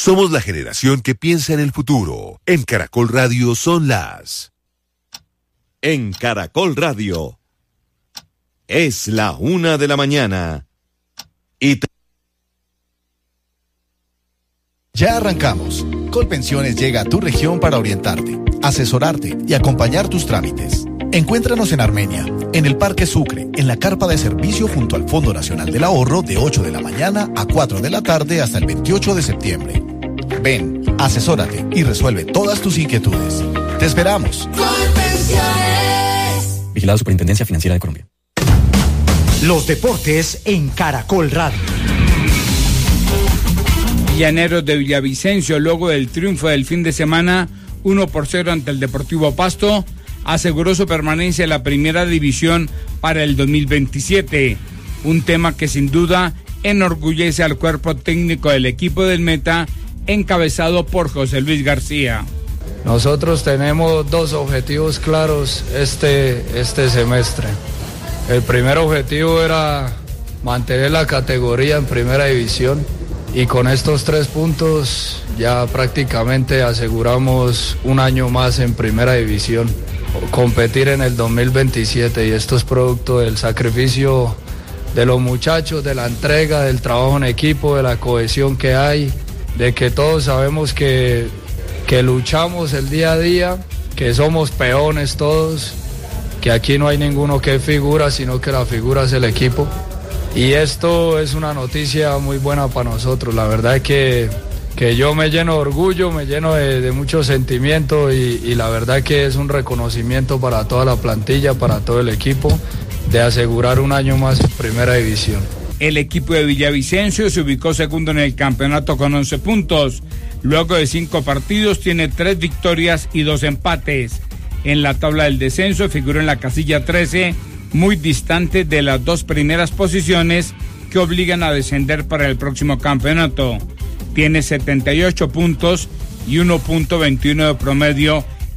Somos la generación que piensa en el futuro. En Caracol Radio son las... En Caracol Radio es la 1 de la mañana. Ya arrancamos. Colpensiones llega a tu región para orientarte, asesorarte y acompañar tus trámites. Encuéntranos en Armenia, en el Parque Sucre, en la carpa de servicio junto al Fondo Nacional del Ahorro de 8 de la mañana a 4 de la tarde hasta el 28 de septiembre. Ven, asesórate y resuelve todas tus inquietudes. ¡Te esperamos! Colpensiones. Vigilado Superintendencia Financiera de Colombia. Los deportes en Caracol Radio. Llaneros de Villavicencio, luego del triunfo del fin de semana 1-0 ante el Deportivo Pasto, aseguró su permanencia en la primera división para el 2027. Un tema que sin duda enorgullece al cuerpo técnico del equipo del Meta, encabezado por José Luis García. Nosotros tenemos dos objetivos claros este semestre. El primer objetivo era mantener la categoría en primera división y con estos 3 puntos ya prácticamente aseguramos un año más en primera división. Competir en el 2027 y esto es producto del sacrificio de los muchachos, de la entrega, del trabajo en equipo, de la cohesión que hay, de que todos sabemos que luchamos el día a día, que somos peones todos, que aquí no hay ninguno que figura, sino que la figura es el equipo. Y esto es una noticia muy buena para nosotros. La verdad es que yo me lleno de orgullo, me lleno de mucho sentimiento y la verdad es que es un reconocimiento para toda la plantilla, para todo el equipo, de asegurar un año más en primera división. El equipo de Villavicencio se ubicó segundo en el campeonato con 11 puntos. Luego de 5 partidos tiene 3 victorias y 2 empates. En la tabla del descenso figuró en la casilla 13, muy distante de las 2 primeras posiciones que obligan a descender para el próximo campeonato. Tiene 78 puntos y 1.21 de promedio